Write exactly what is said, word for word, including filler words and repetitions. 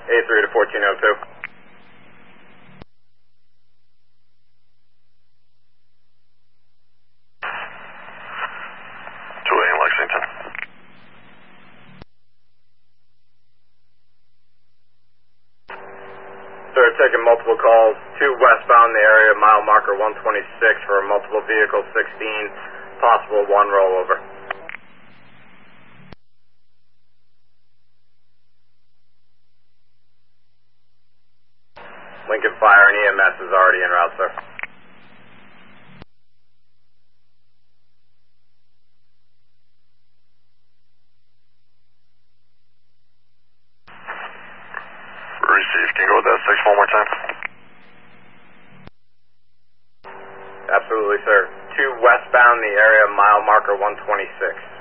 A three to fourteen oh two. two A in Lexington. Sir, taking multiple calls, two westbound in the area, mile marker one twenty-six for multiple vehicles, sixteen, possible one rollover. Lincoln Fire and E M S is already en route, sir. Receive. Can you go with that six one more time? Absolutely, sir. Two westbound in the area, mile marker one twenty-six.